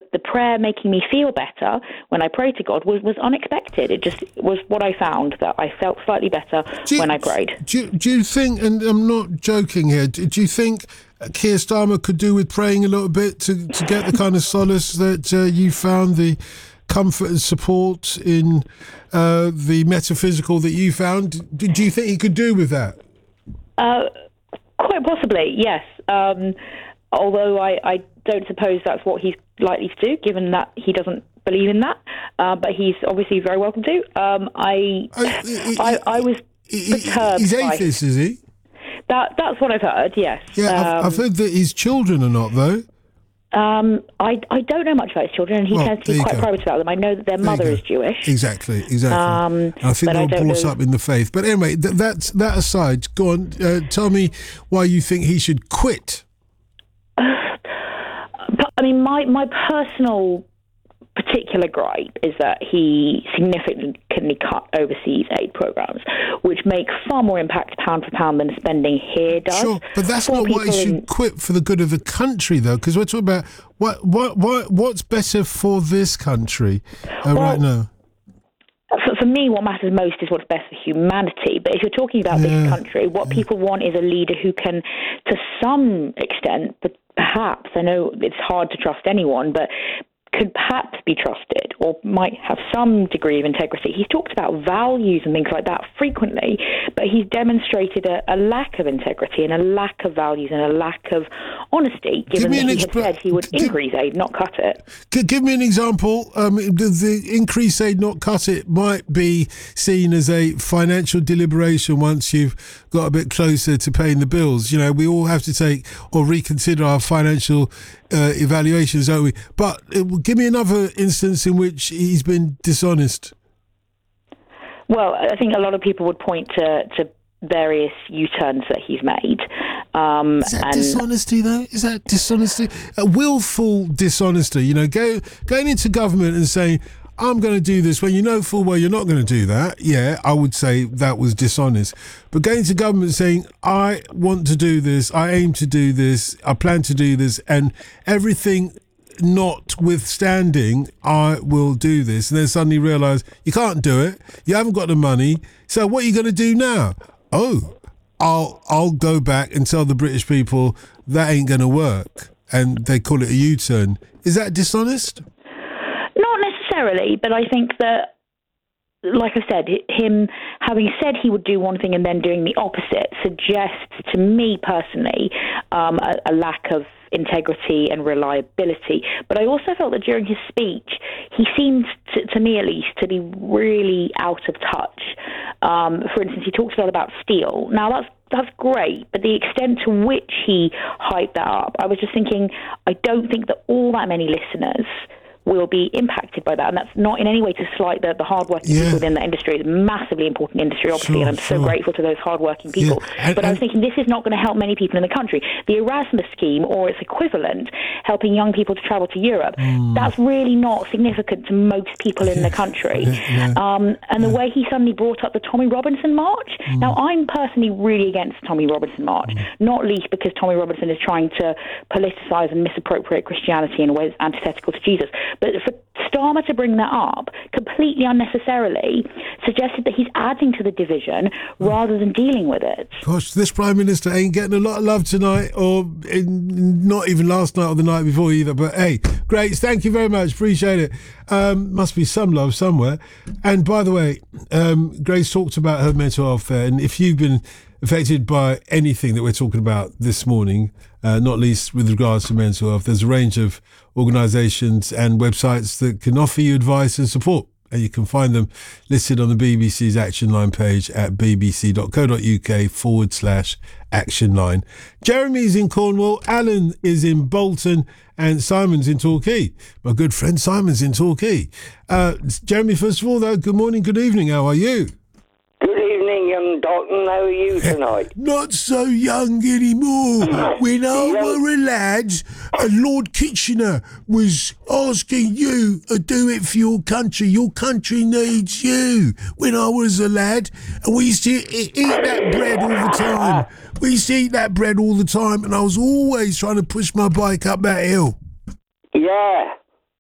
the prayer making me feel better when I prayed to God was unexpected. It just was what I found, that I felt slightly better when I prayed. Do you think, and I'm not joking here, do you think Keir Starmer could do with praying a little bit to get the kind of solace that you found, the comfort and support in the metaphysical that you found? Do you think he could do with that? Quite possibly, yes. Although I don't suppose that's what he's likely to do, given that he doesn't believe in that. But he's obviously very welcome to. I was perturbed. He's atheist, is he? That's what I've heard. Yes. Yeah, I've heard that his children are not, though. I don't know much about his children, and he tends to be quite private about them. I know that their mother is Jewish. Exactly. I think they were brought up in the faith. But anyway, that aside, go on. Tell me why you think he should quit. I mean, my personal particular gripe is that he significantly cut overseas aid programs, which make far more impact pound for pound than spending here does. Sure, but that's not why he should quit for the good of the country, though, because we're talking about what's better for this country right now. For me, what matters most is what's best for humanity. But if you're talking about this country, what people want is a leader who can, to some extent, but perhaps, I know it's hard to trust anyone, but could perhaps be trusted or might have some degree of integrity. He's talked about values and things like that frequently, but he's demonstrated a lack of integrity and a lack of values and a lack of honesty, given that he had said he would increase aid, not cut it. Give me an example. The increase aid, not cut it, might be seen as a financial deliberation once you've got a bit closer to paying the bills. You know, we all have to take or reconsider our financial evaluations, don't we? But give me another instance in which he's been dishonest. Well, I think a lot of people would point to various U-turns that he's made. Is that dishonesty, though? Is that dishonesty? A willful dishonesty, you know, going into government and saying, I'm going to do this when you know full well you're not going to do that. Yeah, I would say that was dishonest. But going to government saying, I want to do this, I aim to do this, I plan to do this, and everything notwithstanding, I will do this. And then suddenly realise you can't do it, you haven't got the money, so what are you going to do now? Oh, I'll go back and tell the British people that ain't going to work. And they call it a U-turn. Is that dishonest? Not necessarily, but I think that, like I said, him having said he would do one thing and then doing the opposite suggests to me personally a lack of integrity and reliability. But I also felt that during his speech, he seemed, to me at least, to be really out of touch. For instance, he talks a lot about steel. Now, that's great, but the extent to which he hyped that up, I was just thinking, I don't think that all that many listeners will be impacted by that. And that's not in any way to slight the hard-working people within that industry. It's a massively important industry, obviously, and I'm so grateful to those hard-working people. Yeah. But I was thinking, this is not going to help many people in the country. The Erasmus scheme, or its equivalent, helping young people to travel to Europe, that's really not significant to most people in the country. And the way he suddenly brought up the Tommy Robinson March. Now, I'm personally really against Tommy Robinson March, not least because Tommy Robinson is trying to politicize and misappropriate Christianity in ways antithetical to Jesus. But for Starmer to bring that up completely unnecessarily suggested that he's adding to the division rather than dealing with it. Gosh, this Prime Minister ain't getting a lot of love tonight, or not even last night or the night before either. But hey, great. Thank you very much. Appreciate it. Must be some love somewhere. And by the way, Grace talked about her mental health there. And if you've been affected by anything that we're talking about this morning, not least with regards to mental health, there's a range of organisations and websites that can offer you advice and support. And you can find them listed on the BBC's Action Line page at bbc.co.uk/Action Line. Jeremy's in Cornwall, Alan is in Bolton, and Simon's in Torquay. My good friend Simon's in Torquay. Jeremy, first of all, though, good morning, good evening. How are you? Good evening, young Dalton. How are you tonight? Not so young anymore. When I were a lad, Lord Kitchener was asking you to do it for your country. Your country needs you. When I was a lad, and we used to eat that bread all the time. We used to eat that bread all the time, and I was always trying to push my bike up that hill. Yeah.